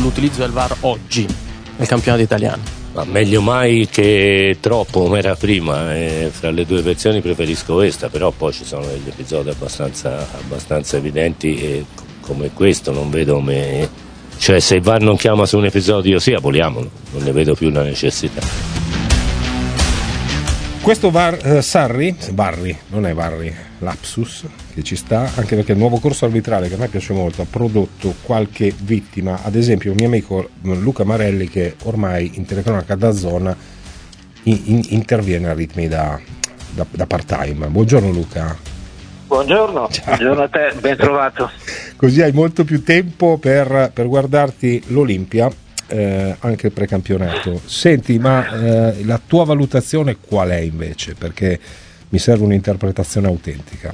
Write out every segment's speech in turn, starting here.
l'utilizzo del VAR oggi nel campionato italiano? Ma meglio mai che troppo come era prima, fra le due versioni preferisco questa, però poi ci sono degli episodi abbastanza evidenti e come questo non vedo come, cioè se il VAR non chiama su un episodio sì, aboliamolo, non ne vedo più la necessità. Questo Barry, non è Barry, lapsus che ci sta, anche perché il nuovo corso arbitrale che a me piace molto ha prodotto qualche vittima, ad esempio un mio amico Luca Marelli che ormai in telecronaca da zona interviene a ritmi da part-time. Buongiorno Luca. Buongiorno, buongiorno a te, ben trovato. Così hai molto più tempo per guardarti l'Olimpia, anche il precampionato. Senti, ma la tua valutazione qual è invece? Perché mi serve un'interpretazione autentica.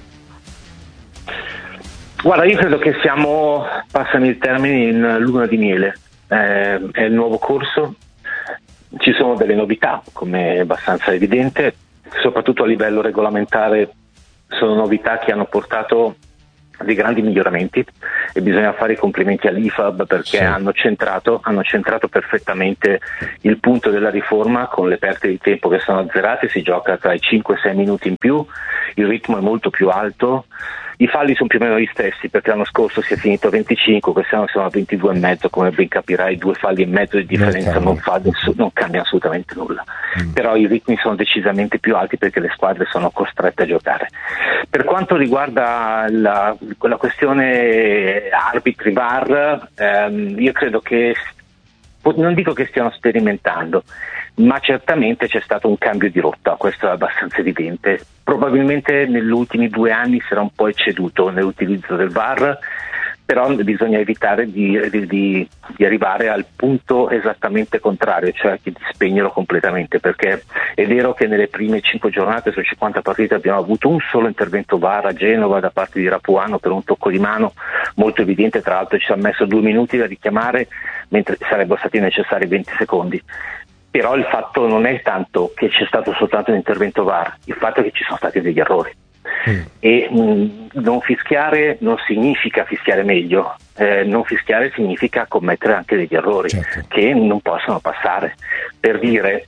Guarda, io credo che siamo, passami il termine, in luna di miele. È il nuovo corso, ci sono delle novità, come è abbastanza evidente, soprattutto a livello regolamentare sono novità che hanno portato dei grandi miglioramenti e bisogna fare i complimenti all'IFAB perché sì, hanno centrato perfettamente il punto della riforma con le perdite di tempo che sono azzerate, si gioca tra i 5 e 6 minuti in più, il ritmo è molto più alto, i falli sono più o meno gli stessi perché l'anno scorso si è finito a 25, quest'anno siamo a 22,5, come ben capirai 2 falli e mezzo di differenza non cambia assolutamente nulla, però i ritmi sono decisamente più alti perché le squadre sono costrette a giocare. Per quanto riguarda la questione arbitri VAR, io credo che, non dico che stiano sperimentando, ma certamente c'è stato un cambio di rotta, questo è abbastanza evidente. Probabilmente negli ultimi 2 anni si era un po' ecceduto nell'utilizzo del VAR, però bisogna evitare di arrivare al punto esattamente contrario, cioè di spegnerlo completamente, perché è vero che nelle prime 5 giornate su 50 partite abbiamo avuto un solo intervento VAR a Genova da parte di Rapuano per un tocco di mano molto evidente, tra l'altro ci ha messo 2 minuti da richiamare mentre sarebbero stati necessari 20 secondi. Però il fatto non è tanto che c'è stato soltanto un intervento VAR, il fatto è che ci sono stati degli errori. E non fischiare non significa fischiare meglio, non fischiare significa commettere anche degli errori, certo, che non possono passare. Per dire,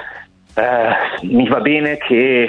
mi va bene che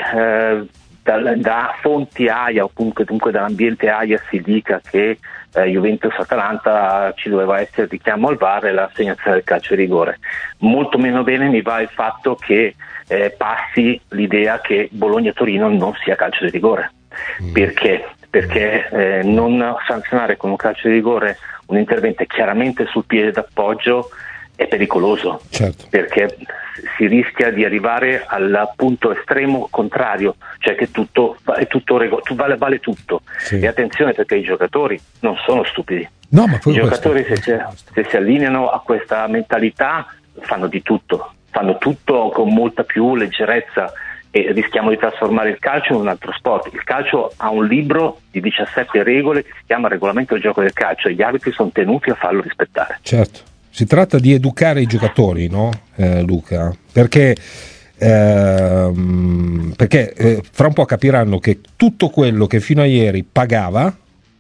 da fonti AIA o comunque dall'ambiente AIA si dica che Juventus-Atalanta ci doveva essere il richiamo al VAR e l'assegnazione del calcio di rigore. Molto meno bene mi va il fatto che passi l'idea che Bologna-Torino non sia calcio di rigore. Perché? Perché non sanzionare con un calcio di rigore un intervento chiaramente sul piede d'appoggio è pericoloso, certo, perché si rischia di arrivare al punto estremo contrario, cioè che vale tutto. Sì. E attenzione perché i giocatori non sono stupidi. No, ma i giocatori se si allineano a questa mentalità fanno di tutto, fanno tutto con molta più leggerezza e rischiamo di trasformare il calcio in un altro sport. Il calcio ha un libro di 17 regole che si chiama Regolamento del gioco del calcio e gli arbitri sono tenuti a farlo rispettare. Certo. Si tratta di educare i giocatori, no, Luca? Perché fra un po' capiranno che tutto quello che fino a ieri pagava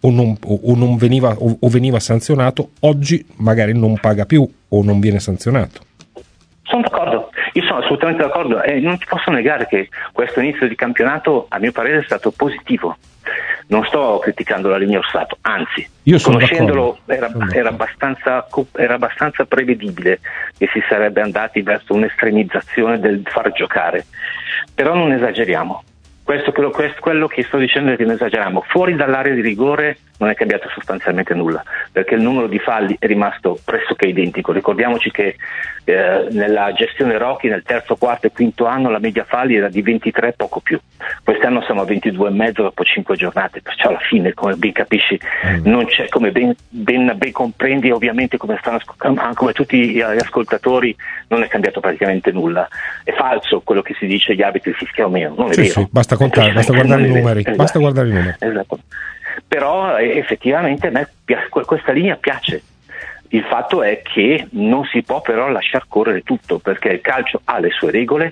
o veniva sanzionato, oggi magari non paga più o non viene sanzionato. Sono d'accordo, io sono assolutamente d'accordo e non ti posso negare che questo inizio di campionato a mio parere è stato positivo. Non sto criticando la linea Orsato, anzi, conoscendolo era abbastanza prevedibile che si sarebbe andati verso un'estremizzazione del far giocare, però non esageriamo. Quello che sto dicendo è che non esageriamo. Fuori dall'area di rigore non è cambiato sostanzialmente nulla, perché il numero di falli è rimasto pressoché identico. Ricordiamoci che nella gestione Rocchi nel terzo, quarto e quinto anno la media falli era di 23, poco più. Quest'anno siamo a 22,5 dopo 5 giornate, perciò alla fine, come ben capisci, non c'è, come ben comprendi, ovviamente come tutti gli ascoltatori, non è cambiato praticamente nulla. È falso quello che si dice, gli arbitri fischiano meno, non è vero. Sì, basta contare, basta guardare i numeri. Esatto. Basta guardare i numeri. Esatto. Però effettivamente a me questa linea piace. Il fatto è che non si può però lasciar correre tutto, perché il calcio ha le sue regole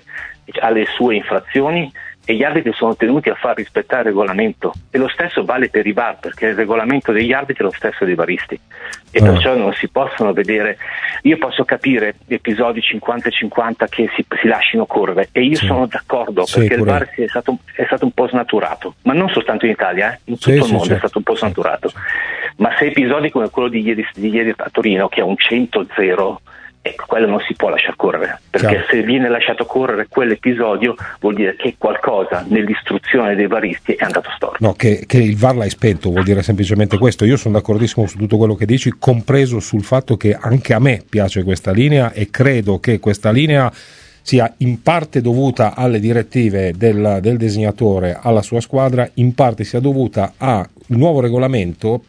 ha le sue infrazioni e gli arbitri sono tenuti a far rispettare il regolamento, e lo stesso vale per i VAR, perché il regolamento degli arbitri è lo stesso dei varisti, e perciò non si possono vedere. Io posso capire episodi 50-50 che si lasciano correre, e io sono d'accordo, perché il VAR è stato un po' snaturato, ma non soltanto in Italia, in tutto il mondo è stato un po' snaturato. Ma se episodi come quello di ieri a Torino, che è un 100-0, ecco, quello non si può lasciar correre, perché se viene lasciato correre quell'episodio vuol dire che qualcosa nell'istruzione dei varisti è andato storto. No, che il VAR l'hai spento vuol dire semplicemente questo. Io sono d'accordissimo su tutto quello che dici, compreso sul fatto che anche a me piace questa linea, e credo che questa linea sia in parte dovuta alle direttive del disegnatore alla sua squadra, in parte sia dovuta al nuovo regolamento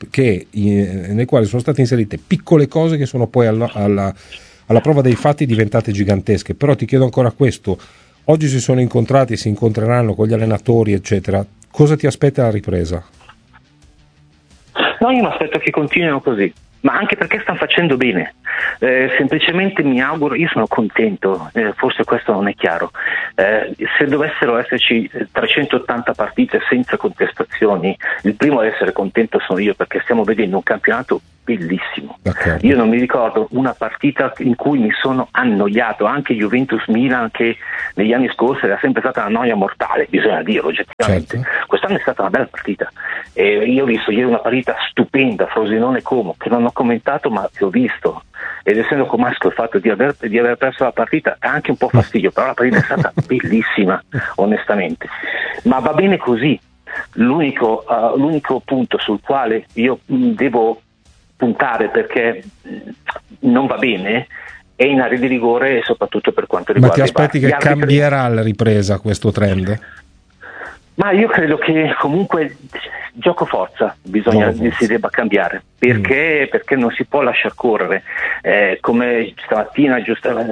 nel quale sono state inserite piccole cose che sono poi alla prova dei fatti diventate gigantesche. Però ti chiedo ancora questo: oggi si sono incontrati, si incontreranno con gli allenatori eccetera, cosa ti aspetta la ripresa? No, io mi aspetto che continuino così, ma anche perché stanno facendo bene. Semplicemente mi auguro, io sono contento, forse questo non è chiaro, se dovessero esserci 380 partite senza contestazioni, il primo ad essere contento sono io, perché stiamo vedendo un campionato bellissimo. D'accordo. Io non mi ricordo una partita in cui mi sono annoiato, anche Juventus-Milan, che negli anni scorsi era sempre stata una noia mortale, bisogna dirlo oggettivamente. Certo. Quest'anno è stata una bella partita, io ho visto ieri una partita stupenda, Frosinone-Como, che non ho commentato ma che ho visto, ed essendo comasco il fatto di aver perso la partita è anche un po' fastidio, però la partita è stata bellissima, onestamente, ma va bene così. L'unico punto sul quale io devo puntare, perché non va bene, è in area di rigore, e soprattutto per quanto riguarda. Ma ti aspetti che cambierà alla ripresa questo trend? Ma io credo che comunque gioco forza si debba cambiare, perché non si può lasciar correre, come stamattina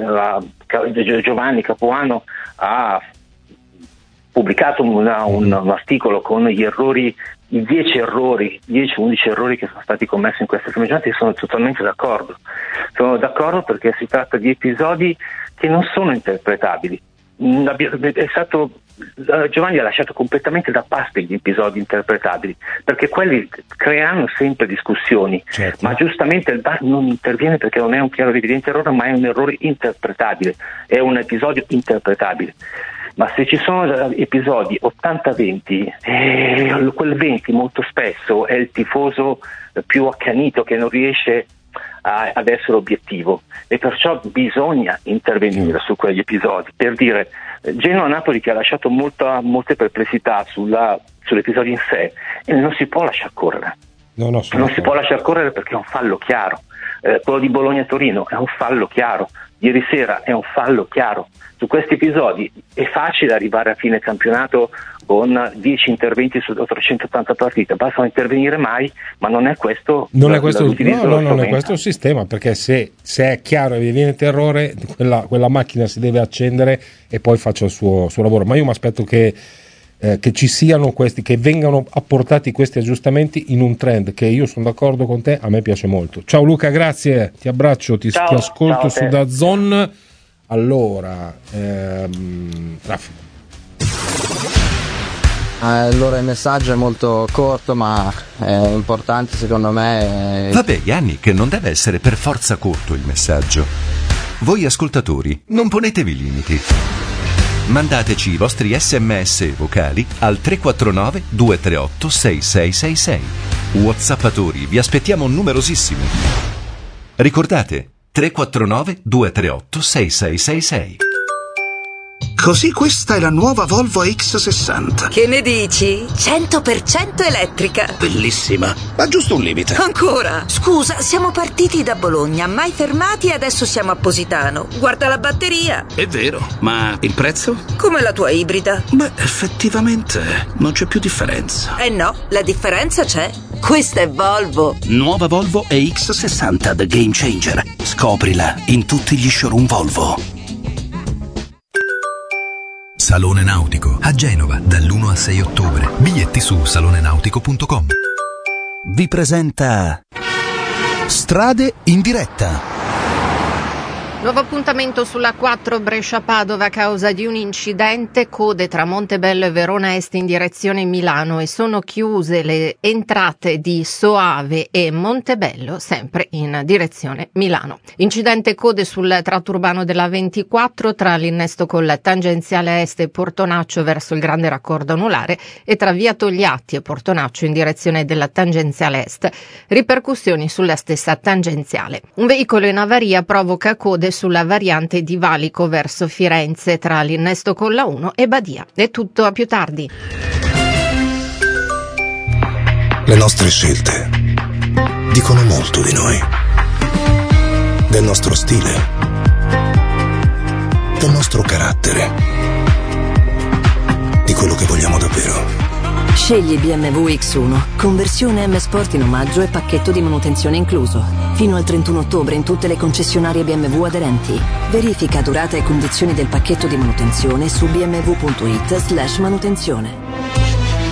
Giovanni Capuano ha pubblicato un articolo con gli errori, i 10-11 errori che sono stati commessi in queste prime giornate. Sono totalmente d'accordo. Sono d'accordo perché si tratta di episodi che non sono interpretabili. Giovanni ha lasciato completamente da parte gli episodi interpretabili, perché quelli creano sempre discussioni, certo. Ma giustamente il VAR non interviene perché non è un chiaro ed evidente errore, ma è un errore interpretabile, è un episodio interpretabile. Ma se ci sono episodi 80-20, quel 20 molto spesso è il tifoso più accanito che non riesce ad essere obiettivo, e perciò bisogna intervenire su quegli episodi. Per dire, Genoa-Napoli, che ha lasciato molte perplessità sull'episodio in sé, e non si può lasciar correre. Non si può lasciar correre perché è un fallo chiaro. Quello di Bologna-Torino è un fallo chiaro, ieri sera è un fallo chiaro. Su questi episodi è facile arrivare a fine campionato con 10 interventi su 380 partite, basta non intervenire mai, ma non è questo non è questo il sistema, perché se è chiaro e evidente errore, quella macchina si deve accendere e poi faccia il suo lavoro. Ma io mi aspetto che ci siano questi, che vengano apportati questi aggiustamenti in un trend che io sono d'accordo con te, a me piace molto. Ciao Luca, grazie, ti abbraccio, ti ascolto su DAZN. Allora, traffico. Allora il messaggio è molto corto ma è importante secondo me. Vabbè Yannick, non deve essere per forza corto il messaggio. Voi ascoltatori non ponetevi limiti. Mandateci i vostri sms vocali al 349 238 6666. WhatsAppatori, vi aspettiamo numerosissimi. Ricordate 349 238 6666. Così questa è la nuova Volvo X60. Che ne dici? 100% elettrica. Bellissima, ma giusto un limite. Ancora? Scusa, siamo partiti da Bologna, mai fermati e adesso siamo a Positano. Guarda la batteria. È vero, ma il prezzo? Come la tua ibrida. Beh, effettivamente non c'è più differenza. No, la differenza c'è. Questa è Volvo. Nuova Volvo EX60 The Game Changer. Scoprila in tutti gli showroom Volvo. Salone Nautico a Genova dall'1 al 6 ottobre. Biglietti su salonenautico.com. Vi presenta Strade in diretta. Nuovo appuntamento sulla 4 Brescia-Padova a causa di un incidente, code tra Montebello e Verona Est in direzione Milano e sono chiuse le entrate di Soave e Montebello sempre in direzione Milano. Incidente code sul tratto urbano della 24 tra l'innesto col tangenziale est e Portonaccio verso il grande raccordo anulare e tra via Togliatti e Portonaccio in direzione della tangenziale est. Ripercussioni sulla stessa tangenziale. Un veicolo in avaria provoca code sulla variante di Valico verso Firenze tra l'innesto con la 1 e Badia. È tutto, a più tardi. Le nostre scelte dicono molto di noi, del nostro stile, del nostro carattere, di quello che vogliamo davvero. Scegli BMW X1, conversione M Sport in omaggio e pacchetto di manutenzione incluso. Fino al 31 ottobre in tutte le concessionarie BMW aderenti. Verifica durata e condizioni del pacchetto di manutenzione su bmw.it/manutenzione.